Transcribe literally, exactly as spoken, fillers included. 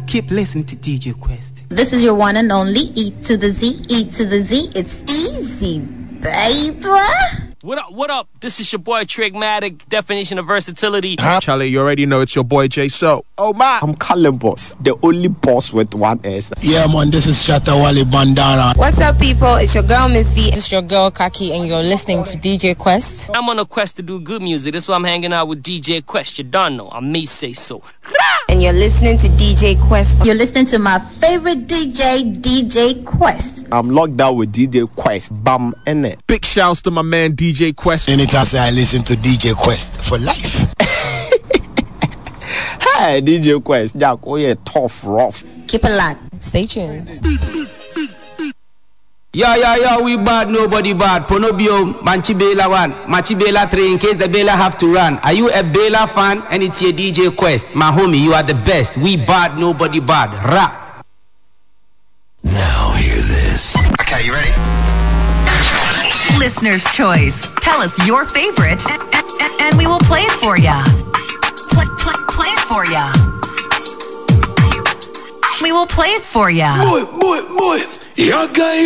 Keep listening to D J Quest. This is your one and only E to the Z, E to the Z. It's easy, baby. What up, what up? This is your boy Trigmatic, definition of versatility. Huh? Charlie, you already know it's your boy J So. Oh my, I'm Colin Boss, the only boss with one S. Yeah man, this is Shatawale Bandana. What's up people, it's your girl Miss V. This is your girl Kaki and you're listening to D J Quest. I'm on a quest to do good music, that's why I'm hanging out with D J Quest. You don't know, I may say so. And you're listening to D J Quest. You're listening to my favorite D J, D J Quest. I'm locked down with D J Quest. Bam, in it. Big shouts to my man D J Quest. Anytime I listen to D J Quest for life. Hey, D J Quest. Jack, oh yeah, tough, rough. Keep it locked. Stay tuned. Yeah, yeah, yeah, we bad, nobody bad. Ponobio, Manchi Bela one, Machi Bela three, in case the Bela have to run. Are you a Bela fan? And it's your D J Quest. My homie, you are the best. We bad, nobody bad. Rap. Now hear this. Okay, you ready? Listener's choice. Tell us your favorite, and, and, and we will play it for ya. Play, play, play it for ya. We will play it for ya. Boy, boy, boy. Yeah, guy.